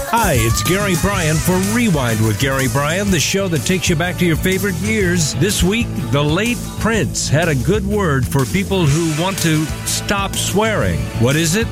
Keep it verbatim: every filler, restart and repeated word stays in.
Hi, it's Gary Bryan for Rewind with Gary Bryan, the show that takes you back to your favorite years. This week, the late Prince had a good word for people who want to stop swearing. What is it?